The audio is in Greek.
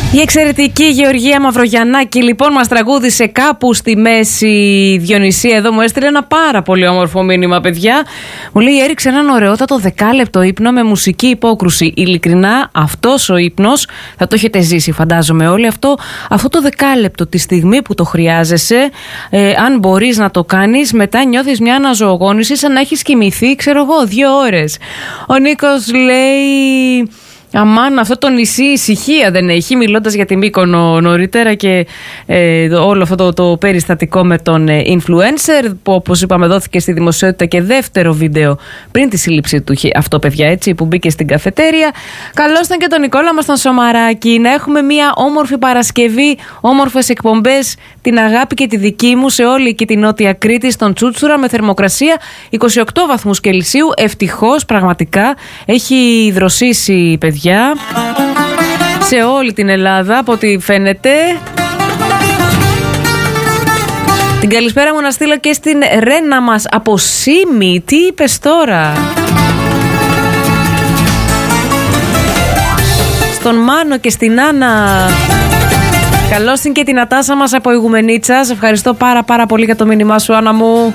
Η εξαιρετική Γεωργία Μαυρογιαννάκη λοιπόν μας τραγούδισε κάπου στη μέση. Διονυσία εδώ μου έστειλε ένα πάρα πολύ όμορφο μήνυμα, παιδιά. Μου λέει έριξε έναν ωραιότατο 10 λεπτό ύπνο με μουσική υπόκρουση. Ειλικρινά αυτός ο ύπνος θα το έχετε ζήσει φαντάζομαι όλοι. Αυτό το 10 λεπτό τη στιγμή που το χρειάζεσαι, αν μπορείς να το κάνεις, μετά νιώθεις μια αναζωογόνηση σαν να έχεις κοιμηθεί, ξέρω εγώ, 2 ώρες. Ο Νίκος λέει... Αμάν, αυτό το νησί ησυχία δεν έχει, μιλώντας για τη Μύκονο νωρίτερα και όλο αυτό το περιστατικό με τον influencer που, όπως είπαμε, δόθηκε στη δημοσιότητα και δεύτερο βίντεο πριν τη σύλληψη του αυτό, παιδιά, έτσι, που μπήκε στην καφετέρια. Καλώς ήταν και τον Νικόλα μας τον Σωμαράκη. Να έχουμε μια όμορφη Παρασκευή, όμορφες εκπομπές, την αγάπη και τη δική μου σε όλη και την Νότια Κρήτη, στον Τσούτσουρα, με θερμοκρασία 28 βαθμούς Κελσίου. Ευτυχώς, πραγματικά, έχει δροσίσει, παιδιά, σε όλη την Ελλάδα από ό,τι φαίνεται. Την καλησπέρα μου να στείλω και στην Ρένα μας από Σίμη. Τι είπες τώρα? Στον Μάνο και στην Άννα. Καλώς την και την Νατάσα μας από Ιγουμενίτσα. Σε ευχαριστώ πάρα πολύ για το μήνυμά σου, Άννα μου.